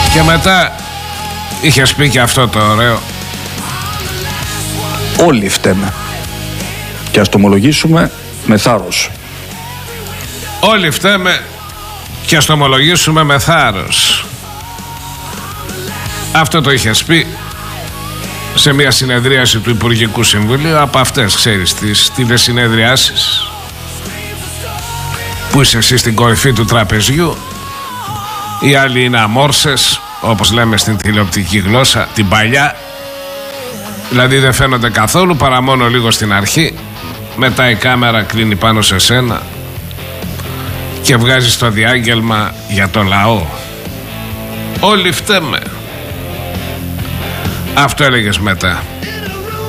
Και μετά είχες πει και αυτό το ωραίο: όλοι φταίμε. Και ας το ομολογήσουμε με θάρρος. Όλοι φταίμε και ας το ομολογήσουμε με θάρρος. Αυτό το είχες πει σε μια συνεδρίαση του Υπουργικού Συμβουλίου, από αυτές, ξέρεις, τις τηλεσυνεδριάσεις που είσαι εσύ στην κορυφή του τραπεζιού, οι άλλοι είναι αμόρσες, όπως λέμε στην τηλεοπτική γλώσσα, την παλιά. Δηλαδή δεν φαίνονται καθόλου παρά μόνο λίγο στην αρχή. Μετά η κάμερα κλείνει πάνω σε σένα και βγάζεις το διάγγελμα για το λαό. Όλοι φταίμε. Αυτό έλεγες μετά.